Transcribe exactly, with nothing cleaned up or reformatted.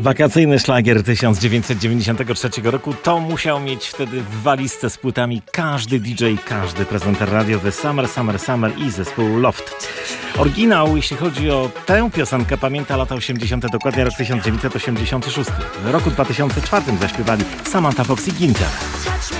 Wakacyjny szlagier tysiąc dziewięćset dziewięćdziesiątego trzeciego roku. To musiał mieć wtedy w walizce z płytami każdy D J, każdy prezenter radiowy. Summer, Summer, Summer i zespół Loft. Oryginał, jeśli chodzi o tę piosenkę, pamięta lata osiemdziesiąte, dokładnie rok tysiąc dziewięćset osiemdziesiąty szósty. W roku dwa tysiące czwartym zaśpiewali Samantha Fox i Ginter.